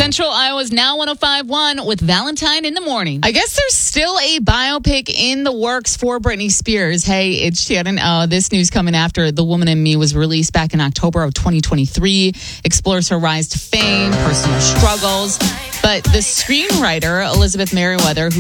Central Iowa's Now 105.1 with Valentine in the morning. I guess there's still a biopic in the works for Britney Spears. Hey, it's Shannon. This news coming after The Woman in Me was released back in October of 2023. Explores her rise to fame, personal struggles. But the screenwriter, Elizabeth Merriweather, who